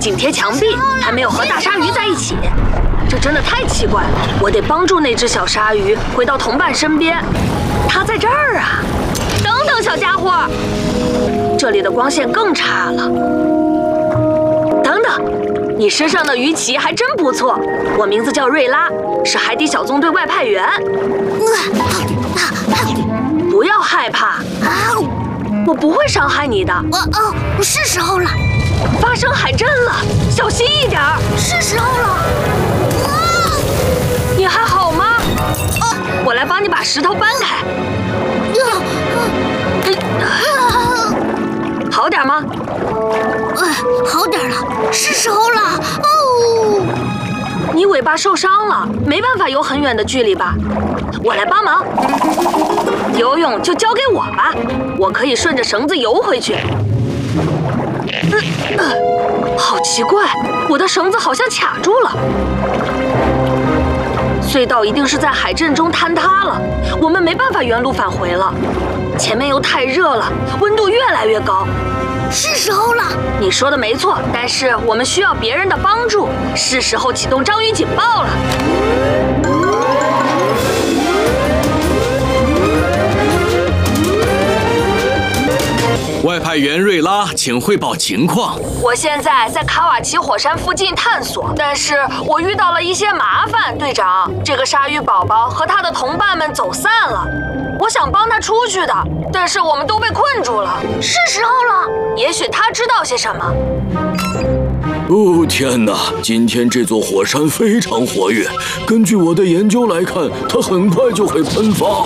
紧贴墙壁，还没有和大鲨鱼在一起。这真的太奇怪了，我得帮助那只小鲨鱼回到同伴身边。它在这儿啊！等等，小家伙，这里的光线更差了。等等，你身上的鱼鳍还真不错。我名字叫瑞拉，是海底小纵队外派员。不要害怕，我不会伤害你的。 是时候了， 发生海震了，小心一点儿。 是时候了。 你还好吗？我来帮你把石头搬开。好点吗？ 好点了，是时候了。 你尾巴受伤了，没办法游很远的距离吧？我来帮忙。游泳就交给我吧，我可以顺着绳子游回去。好奇怪，我的绳子好像卡住了。隧道一定是在海震中坍塌了，我们没办法原路返回了。前面又太热了，温度越来越高。 是时候了。 你说的没错，但是我们需要别人的帮助，是时候启动章鱼警报了。 外派员瑞拉，请汇报情况。 我现在在卡瓦奇火山附近探索，但是我遇到了一些麻烦，队长。这个鲨鱼宝宝和他的同伴们走散了，我想帮他出去的，但是我们都被困住了。 是时候了。 也许他知道些什么。 哦天哪！今天这座火山非常活跃，根据我的研究来看，它很快就会喷发。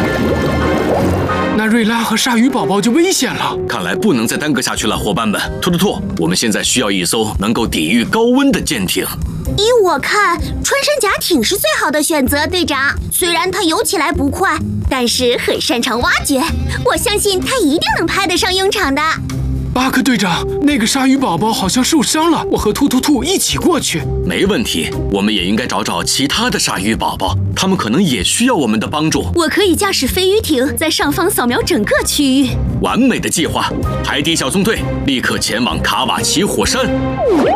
那瑞拉和鲨鱼宝宝就危险了。 看来不能再耽搁下去了，伙伴们。兔兔兔，我们现在需要一艘能够抵御高温的舰艇。 依我看，穿山甲艇是最好的选择，队长。虽然它游起来不快，但是很擅长挖掘，我相信它一定能派得上用场的。 巴克队长，那个鲨鱼宝宝好像受伤了，我和兔兔兔一起过去。 没问题，我们也应该找找其他的鲨鱼宝宝，他们可能也需要我们的帮助。 我可以驾驶飞鱼艇在上方扫描整个区域。 完美的计划！海底小纵队立刻前往卡瓦奇火山。